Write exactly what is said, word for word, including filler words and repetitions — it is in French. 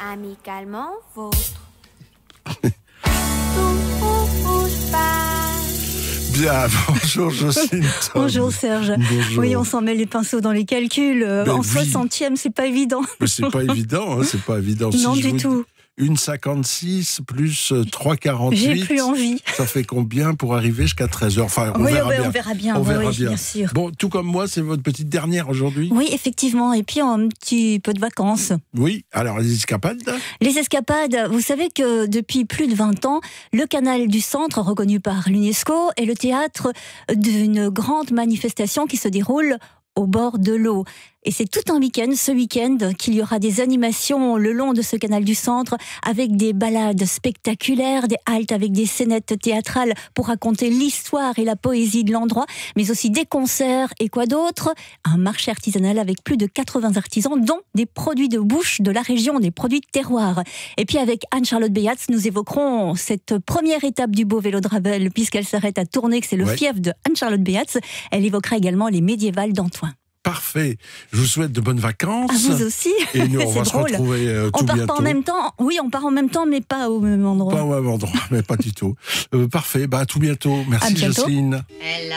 amicalement vôtre. Tout bouge pas. Bien, bonjour Jocelyne. Bonjour Serge. Bonjour. Oui, on s'en met les pinceaux dans les calculs. Ben en oui. soixantième, c'est pas évident. Mais c'est pas évident, hein, c'est pas évident. Non, Si je du vous tout. dis une cinquante-six plus trois quarante-huit. J'ai plus envie. Ça fait combien pour arriver jusqu'à treize heures? Enfin, on oui, verra oui, bien. on verra bien. On oui, verra oui, bien. bien sûr. Bon, tout comme moi, c'est votre petite dernière aujourd'hui? Oui, effectivement. Et puis un petit peu de vacances. Oui, alors les escapades? Les escapades, vous savez que depuis plus de vingt ans, le canal du Centre, reconnu par l'UNESCO, est le théâtre d'une grande manifestation qui se déroule au bord de l'eau. Et c'est tout un week-end, ce week-end, qu'il y aura des animations le long de ce canal du Centre, avec des balades spectaculaires, des haltes avec des scénettes théâtrales pour raconter l'histoire et la poésie de l'endroit, mais aussi des concerts et quoi d'autre? Un marché artisanal avec plus de quatre-vingts artisans, dont des produits de bouche de la région, des produits de terroir. Et puis avec Anne-Charlotte Béatz, nous évoquerons cette première étape du beau vélo de Ravel, puisqu'elle s'arrête à Tournai, que c'est le Ouais. fief de Anne-Charlotte Béatz. Elle évoquera également les médiévales d'Antoine. Parfait. Je vous souhaite de bonnes vacances. À vous aussi. Et nous, on C'est va se drôle. retrouver euh, On tout part bientôt. pas en même temps. Oui, on part en même temps, mais pas au même endroit. Pas au même endroit, mais pas du tout. Euh, parfait. Bah, à tout bientôt. Merci À bientôt. Jocelyne. Elle